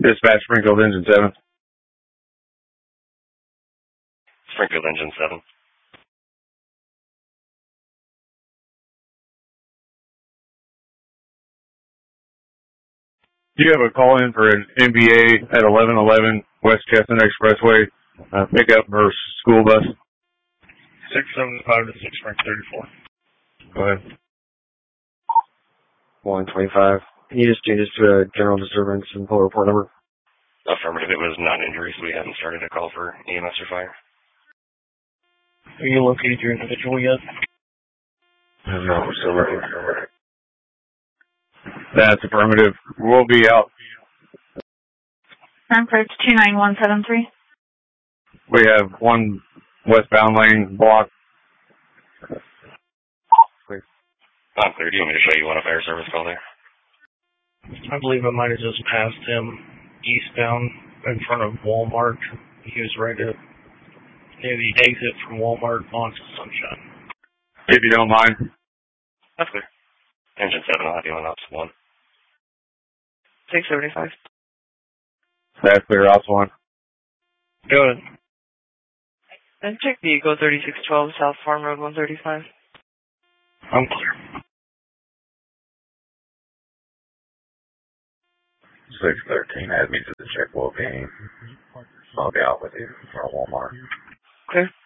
Dispatch Springfield Engine 7. Springfield Engine 7. Do you have a call in for an NBA at 1111 West Chestnut Expressway, pickup versus school bus? 675 to 6 Frank 34. Go ahead. 125. Can you just change this to a general disturbance and pull a report number? Affirmative. It was non-injury, so we haven't started a call for EMS or fire. Have you located your individual yet? No, we're still working. That's affirmative. We'll be out. Frankfurt 29173. We have one westbound lane blocked. I'm clear. Do you want me to show you on a fire service call there? I believe I might have just passed him eastbound in front of Walmart. He was right at near the exit from Walmart onto Sunshine. If you don't mind. That's clear. Engine 7, I'll have you on ops 1. 675. That's clear, ops 1. Go ahead. Then check vehicle 3612 South Farm Road 135. I'm clear. 613 had me to the check well game. I'll be out with you for Walmart. Clear.